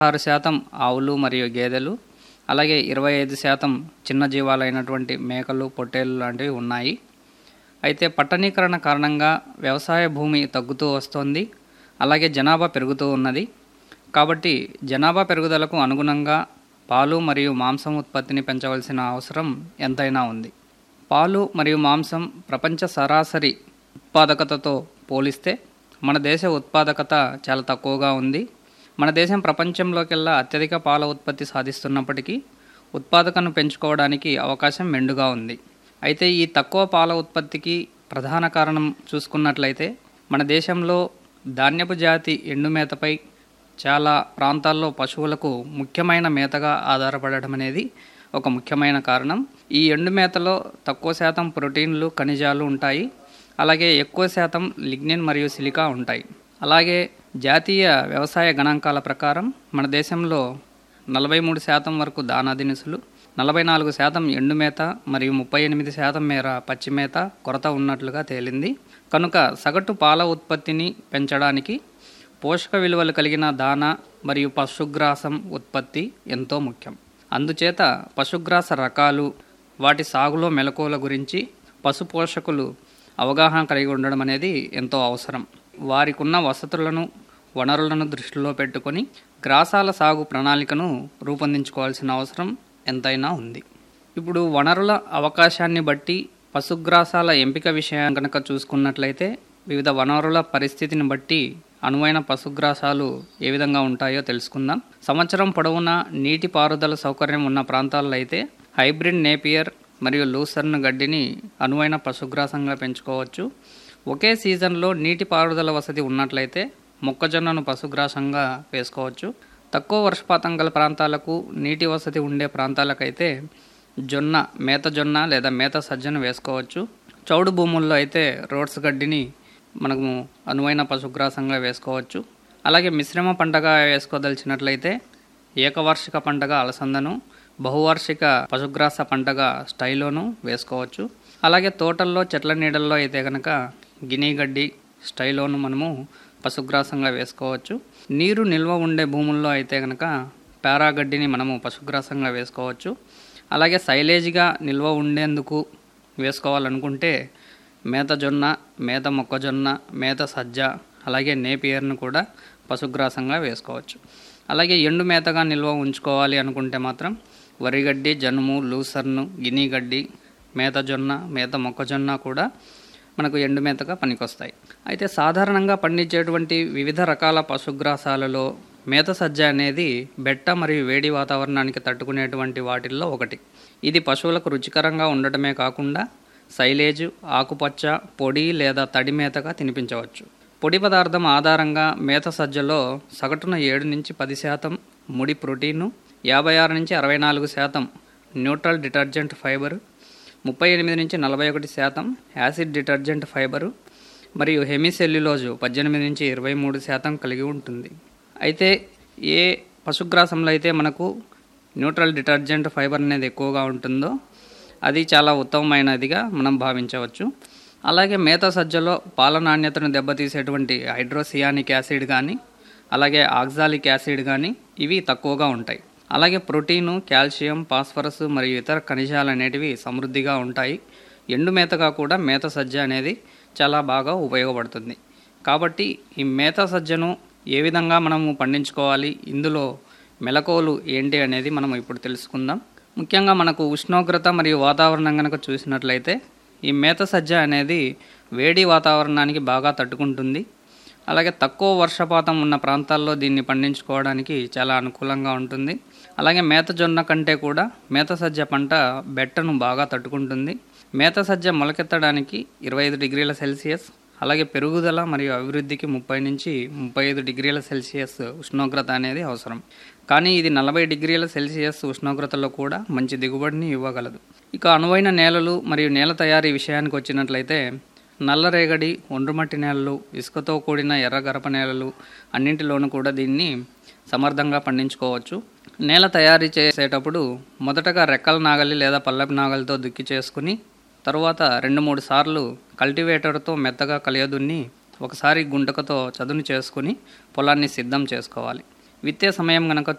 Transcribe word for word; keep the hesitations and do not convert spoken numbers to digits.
ఆరు శాతం ఆవులు మరియు గేదెలు, అలాగే ఇరవై ఐదు శాతం చిన్న జీవాలైనటువంటి మేకలు, పొట్టేళ్ళు లాంటివి ఉన్నాయి. అయితే పట్టణీకరణ కారణంగా వ్యవసాయ భూమి తగ్గుతూ వస్తోంది, అలాగే జనాభా పెరుగుతూ ఉన్నది. కాబట్టి జనాభా పెరుగుదలకు అనుగుణంగా పాలు మరియు మాంసం ఉత్పత్తిని పెంచవలసిన అవసరం ఎంతైనా ఉంది. పాలు మరియు మాంసం ప్రపంచ సరాసరి ఉత్పాదకతతో పోలిస్తే మన దేశ ఉత్పాదకత చాలా తక్కువగా ఉంది. మన దేశం ప్రపంచంలోకెల్లా అత్యధిక పాల ఉత్పత్తి సాధిస్తున్నప్పటికీ ఉత్పాదకను పెంచుకోవడానికి అవకాశం మెండుగా ఉంది. అయితే ఈ తక్కువ పాల ఉత్పత్తికి ప్రధాన కారణం చూసుకున్నట్లయితే మన దేశంలో ధాన్యపు జాతి ఎండుమేతపై చాలా ప్రాంతాల్లో పశువులకు ముఖ్యమైన మేతగా ఆధారపడడం అనేది ఒక ముఖ్యమైన కారణం. ఈ ఎండుమేతలో తక్కువ శాతం ప్రోటీన్లు, ఖనిజాలు ఉంటాయి. అలాగే ఎక్కువ శాతం లిగ్నిన్ మరియు సిలికా ఉంటాయి. అలాగే జాతీయ వ్యవసాయ గణాంకాల ప్రకారం మన దేశంలో నలభై మూడు శాతం వరకు దానా దినుసులు, నలభై నాలుగు శాతం ఎండుమేత మరియు ముప్పై ఎనిమిది శాతం మేర పచ్చిమేత కొరత ఉన్నట్లుగా తేలింది. కనుక సగటు పాల ఉత్పత్తిని పెంచడానికి పోషక విలువలు కలిగిన దానా మరియు పశుగ్రాసం ఉత్పత్తి ఎంతో ముఖ్యం. అందుచేత పశుగ్రాస రకాలు, వాటి సాగులో మెలకువల గురించి పశు పోషకులు అవగాహన కలిగి ఉండడం అనేది ఎంతో అవసరం. వారికి ఉన్న వసతులను, వనరులను దృష్టిలో పెట్టుకొని గ్రాసాల సాగు ప్రణాళికను రూపొందించుకోవాల్సిన అవసరం ఎంతైనా ఉంది. ఇప్పుడు వనరుల అవకాశాన్ని బట్టి పశుగ్రాసాల ఎంపిక విషయం కనుక చూసుకున్నట్లయితే వివిధ వనరుల పరిస్థితిని బట్టి అనువైన పశుగ్రాసాలు ఏ విధంగా ఉంటాయో తెలుసుకుందాం. సంవత్సరం పొడవునా నీటి పారుదల సౌకర్యం ఉన్న ప్రాంతాల్లో అయితే హైబ్రిడ్ నేపియర్ మరియు లూసర్న్ గడ్డిని అనువైన పశుగ్రాసంగా పెంచుకోవచ్చు. ఒకే సీజన్లో నీటి పారుదల వసతి ఉన్నట్లయితే మొక్కజొన్నను పశుగ్రాసంగా వేసుకోవచ్చు. తక్కువ వర్షపాతం గల ప్రాంతాలకు, నీటి వసతి ఉండే ప్రాంతాలకైతే జొన్న, మేత జొన్న లేదా మేత సజ్జను వేసుకోవచ్చు. చౌడు భూముల్లో అయితే రోడ్స్ గడ్డిని మనము అనువైన పశుగ్రాసంగా వేసుకోవచ్చు. అలాగే మిశ్రమ పంటగా వేసుకోదలిచినట్లయితే ఏకవార్షిక పంటగా అలసందను, బహువార్షిక పశుగ్రాస పంటగా స్టైలోను వేసుకోవచ్చు. అలాగే తోటల్లో, చెట్ల నీడల్లో అయితే కనుక గినిగడ్డి, స్టైలోను మనము పశుగ్రాసంగా వేసుకోవచ్చు. నీరు నిల్వ ఉండే భూముల్లో అయితే కనుక పారాగడ్డిని మనము పశుగ్రాసంగా వేసుకోవచ్చు. అలాగే సైలేజ్గా నిల్వ ఉండేందుకు వేసుకోవాలనుకుంటే మేత జొన్న, మేత మొక్కజొన్న, మేత సజ్జ, అలాగే నేపియర్ను కూడా పశుగ్రాసంగా వేసుకోవచ్చు. అలాగే ఎండు మేతగా నిల్వ ఉంచుకోవాలి అనుకుంటే మాత్రం వరిగడ్డి, జనుము, లూసర్ను, గినిగడ్డి, మేత జొన్న, మేత మొక్కజొన్న కూడా మనకు ఎండు మేతగా పనికొస్తాయి. అయితే సాధారణంగా పండించేటువంటి వివిధ రకాల పశుగ్రాసాలలో మేత సజ్జ అనేది బెట్ట మరియు వేడి వాతావరణానికి తట్టుకునేటువంటి వాటిల్లో ఒకటి. ఇది పశువులకు రుచికరంగా ఉండటమే కాకుండా సైలేజు, ఆకుపచ్చ, పొడి లేదా తడి మేతగా తినిపించవచ్చు. పొడి పదార్థం ఆధారంగా మేత సజ్జలో సగటున ఏడు నుంచి పది శాతం ముడి ప్రోటీను, యాభై ఆరు నుంచి అరవై నాలుగు శాతం న్యూట్రల్ డిటర్జెంట్ ఫైబరు, ముప్పై ఎనిమిది నుంచి నలభై ఒకటి శాతం యాసిడ్ డిటర్జెంట్ ఫైబరు మరియు హెమిసెల్యులోజు పద్దెనిమిది నుంచి ఇరవై మూడు శాతం కలిగి ఉంటుంది. అయితే ఏ పశుగ్రాసంలో అయితే మనకు న్యూట్రల్ డిటర్జెంట్ ఫైబర్ అనేది ఎక్కువగా ఉంటుందో అది చాలా ఉత్తమమైనదిగా మనం భావించవచ్చు. అలాగే మేత సజ్జలో పాల నాణ్యతను దెబ్బతీసేటువంటి హైడ్రోసియానిక్ యాసిడ్ కానీ, అలాగే ఆక్సాలిక్ యాసిడ్ కానీ ఇవి తక్కువగా ఉంటాయి. అలాగే ప్రోటీను, కాల్షియం, ఫాస్ఫరస్ మరియు ఇతర ఖనిజాలు అనేటివి సమృద్ధిగా ఉంటాయి. ఎండు మేతగా కూడా మేత సజ్జ అనేది చాలా బాగా ఉపయోగపడుతుంది. కాబట్టి ఈ మేత సజ్జను ఏ విధంగా మనము పండించుకోవాలి, ఇందులో మెలకువలు ఏంటి అనేది మనం ఇప్పుడు తెలుసుకుందాం. ముఖ్యంగా మనకు ఉష్ణోగ్రత మరియు వాతావరణం కనుక చూసినట్లయితే ఈ మేత సజ్జ అనేది వేడి వాతావరణానికి బాగా తట్టుకుంటుంది. అలాగే తక్కువ వర్షపాతం ఉన్న ప్రాంతాల్లో దీన్ని పండించుకోవడానికి చాలా అనుకూలంగా ఉంటుంది. అలాగే మేత జొన్న కంటే కూడా మేత సజ్జ పంట బెట్టను బాగా తట్టుకుంటుంది. మేత సజ్జ మొలకెత్తడానికి ఇరవై ఐదు డిగ్రీల సెల్సియస్, అలాగే పెరుగుదల మరియు అభివృద్ధికి ముప్పై నుంచి ముప్పై ఐదు డిగ్రీల సెల్సియస్ ఉష్ణోగ్రత అనేది అవసరం. కానీ ఇది నలభై డిగ్రీల సెల్సియస్ ఉష్ణోగ్రతలో కూడా మంచి దిగుబడిని ఇవ్వగలదు. ఇక అనువైన నేలలు మరియు నేల తయారీ విషయానికి వచ్చినట్లయితే నల్లరేగడి, ఒండ్రుమట్టి నేలలు, ఇసుకతో కూడిన ఎర్ర గరప నేలలు అన్నింటిలోనూ కూడా దీన్ని సమర్థంగా పండించుకోవచ్చు. నేల తయారీ చేసేటప్పుడు మొదటగా రెక్కల నాగలి లేదా పల్లెపు నాగలితో దుక్కి చేసుకుని తరువాత రెండు మూడు సార్లు కల్టివేటర్తో మెత్తగా కలియదున్ని ఒకసారి గుంటకతో చదును చేసుకుని పొలాన్ని సిద్ధం చేసుకోవాలి. విత్తే సమయం గనక